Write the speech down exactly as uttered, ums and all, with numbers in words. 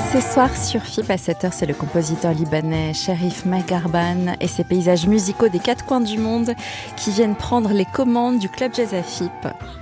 Ce soir sur F I P à sept heures, c'est le compositeur libanais Cherif Megarban et ses paysages musicaux des quatre coins du monde qui viennent prendre les commandes du Club Jazz à F I P.